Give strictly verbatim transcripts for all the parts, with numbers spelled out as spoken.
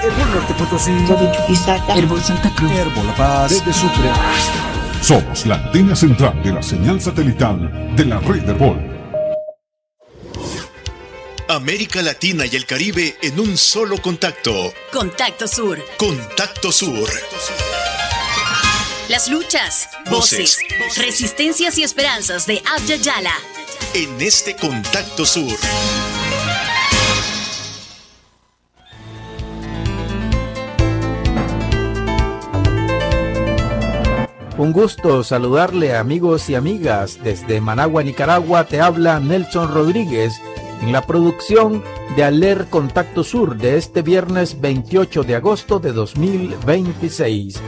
Herbol Norte Potosí, de Chuquisaca, Herbol Santa Cruz, Herbol La Paz, desde Sucre. Somos la antena central de la señal satelital de la red Herbol. América Latina y el Caribe en un solo contacto. Contacto Sur. Contacto Sur. Las luchas, voces, voces, resistencias y esperanzas de Abya Yala. En este Contacto Sur. Un gusto saludarle, amigos y amigas. Desde Managua, Nicaragua, te habla Nelson Rodríguez en la producción de Aler Contacto Sur de este viernes veintiocho de agosto de dos mil veintiséis.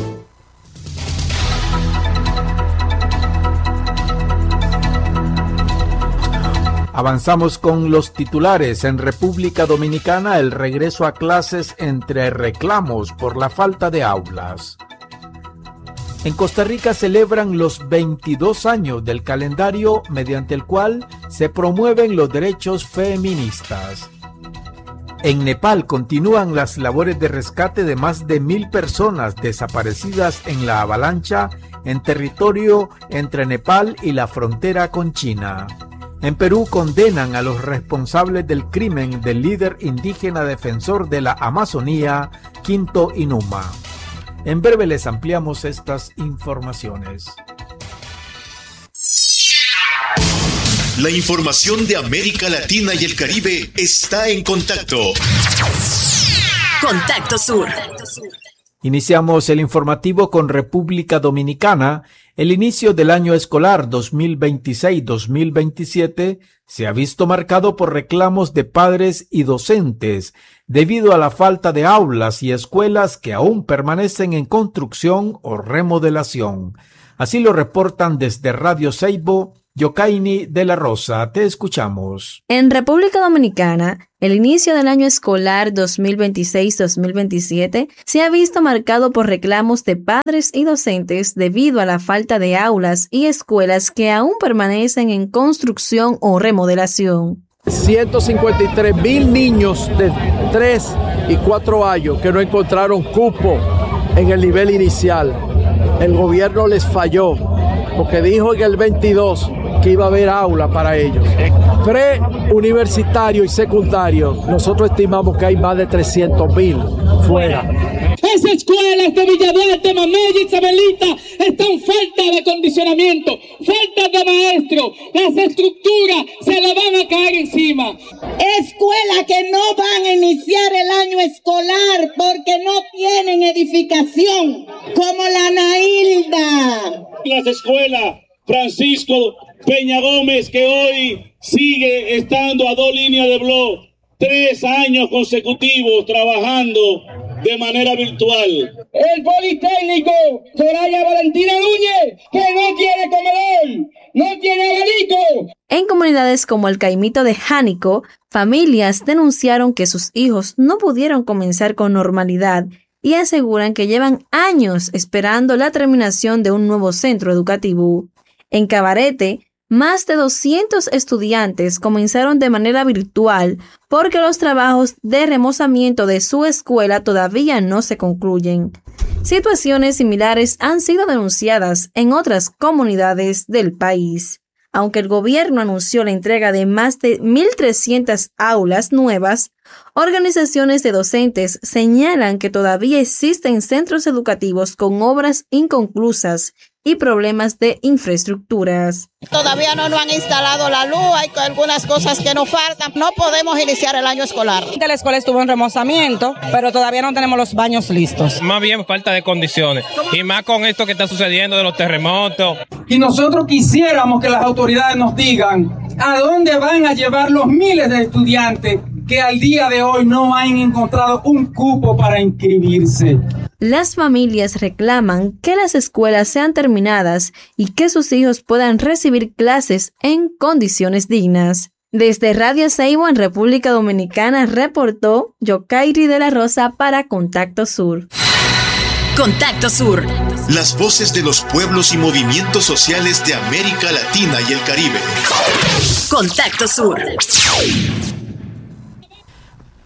Avanzamos con los titulares. En República Dominicana, el regreso a clases entre reclamos por la falta de aulas. En Costa Rica celebran los veintidós años del calendario mediante el cual se promueven los derechos feministas. En Nepal continúan las labores de rescate de más de mil personas desaparecidas en la avalancha en territorio entre Nepal y la frontera con China. En Perú condenan a los responsables del crimen del líder indígena defensor de la Amazonía, Quinto Inuma. En breve les ampliamos estas informaciones. La información de América Latina y el Caribe está en contacto. Contacto Sur. Iniciamos el informativo con República Dominicana. El inicio del año escolar dos mil veintiséis dos mil veintisiete se ha visto marcado por reclamos de padres y docentes debido a la falta de aulas y escuelas que aún permanecen en construcción o remodelación. Así lo reportan desde Radio Seibo, Yokaini de la Rosa. Te escuchamos. En República Dominicana, el inicio del año escolar dos mil veintiséis dos mil veintisiete se ha visto marcado por reclamos de padres y docentes debido a la falta de aulas y escuelas que aún permanecen en construcción o remodelación. ciento cincuenta y tres mil niños de tres y cuatro años que no encontraron cupo en el nivel inicial. El gobierno les falló porque dijo en el veintidós que iba a haber aula para ellos. Preuniversitario y secundario, nosotros estimamos que hay más de trescientos mil fuera. Esas escuelas de Villaduarte, Mamella y Isabelita están falta de acondicionamiento, falta de maestros, las estructuras se le van a caer encima. Escuelas que no van a iniciar el año escolar porque no tienen edificación, como la Nailda. Las escuelas Francisco Peña Gómez, que hoy sigue estando a dos líneas de blog, tres años consecutivos trabajando de manera virtual. El Politécnico Soraya Valentina Núñez, que no tiene comedor, no tiene abanico. En comunidades como el Caimito de Jánico, familias denunciaron que sus hijos no pudieron comenzar con normalidad y aseguran que llevan años esperando la terminación de un nuevo centro educativo. En Cabarete, más de doscientos estudiantes comenzaron de manera virtual porque los trabajos de remozamiento de su escuela todavía no se concluyen. Situaciones similares han sido denunciadas en otras comunidades del país. Aunque el gobierno anunció la entrega de más de mil trescientas aulas nuevas, organizaciones de docentes señalan que todavía existen centros educativos con obras inconclusas y problemas de infraestructuras. Todavía no nos han instalado la luz, hay algunas cosas que nos faltan. No podemos iniciar el año escolar. La escuela estuvo en remozamiento, pero todavía no tenemos los baños listos. Más bien falta de condiciones, y más con esto que está sucediendo de los terremotos. Y nosotros quisiéramos que las autoridades nos digan a dónde van a llevar los miles de estudiantes que al día de hoy no han encontrado un cupo para inscribirse. Las familias reclaman que las escuelas sean terminadas y que sus hijos puedan recibir clases en condiciones dignas. Desde Radio Seibo en República Dominicana reportó Yokairi de la Rosa para Contacto Sur. Contacto Sur. Las voces de los pueblos y movimientos sociales de América Latina y el Caribe. Contacto Sur.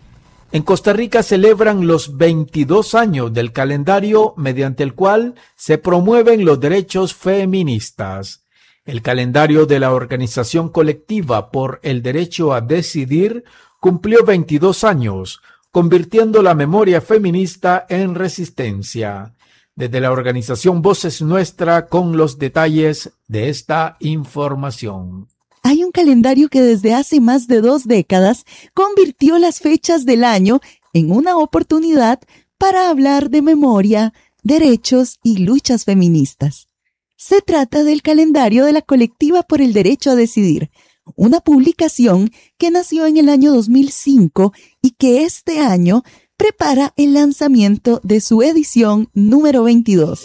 En Costa Rica celebran los veintidós años del calendario mediante el cual se promueven los derechos feministas. El calendario de la Organización Colectiva por el Derecho a Decidir cumplió veintidós años, convirtiendo la memoria feminista en resistencia. Desde la organización Voces Nuestra con los detalles de esta información. Hay un calendario que desde hace más de dos décadas convirtió las fechas del año en una oportunidad para hablar de memoria, derechos y luchas feministas. Se trata del calendario de la Colectiva por el Derecho a Decidir, una publicación que nació en el año dos mil cinco y que este año prepara el lanzamiento de su edición número veintidós.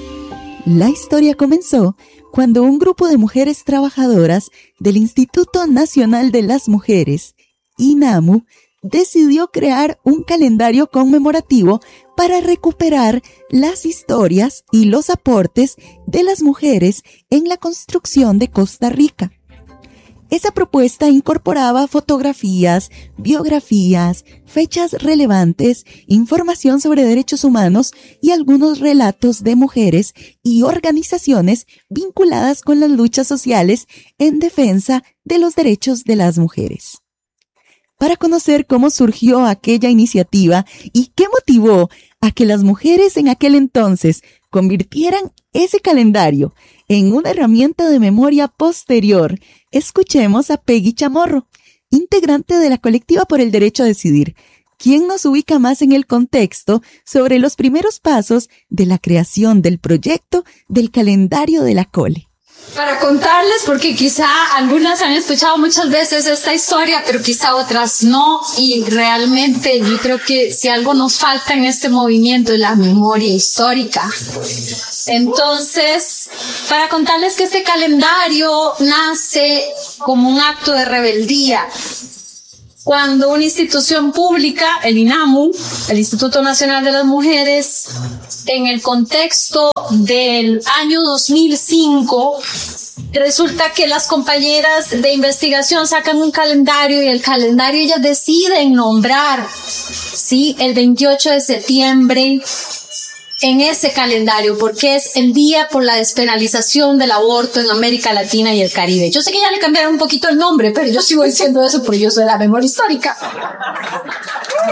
La historia comenzó cuando un grupo de mujeres trabajadoras del Instituto Nacional de las Mujeres, INAMU, decidió crear un calendario conmemorativo para recuperar las historias y los aportes de las mujeres en la construcción de Costa Rica. Esa propuesta incorporaba fotografías, biografías, fechas relevantes, información sobre derechos humanos y algunos relatos de mujeres y organizaciones vinculadas con las luchas sociales en defensa de los derechos de las mujeres. Para conocer cómo surgió aquella iniciativa y qué motivó a que las mujeres en aquel entonces convirtieran ese calendario en una herramienta de memoria posterior, escuchemos a Peggy Chamorro, integrante de la Colectiva por el Derecho a Decidir, quien nos ubica más en el contexto sobre los primeros pasos de la creación del proyecto del calendario de la Cole. Para contarles, porque quizá algunas han escuchado muchas veces esta historia, pero quizá otras no, y realmente yo creo que si algo nos falta en este movimiento es la memoria histórica. Entonces, para contarles que este calendario nace como un acto de rebeldía. Cuando una institución pública, el INAMU, el Instituto Nacional de las Mujeres, en el contexto del año dos mil cinco, resulta que las compañeras de investigación sacan un calendario y el calendario ellas deciden nombrar, sí, el veintiocho de septiembre en ese calendario, porque es el día por la despenalización del aborto en América Latina y el Caribe. Yo sé que ya le cambiaron un poquito el nombre, pero yo sigo diciendo eso porque yo soy de la memoria histórica.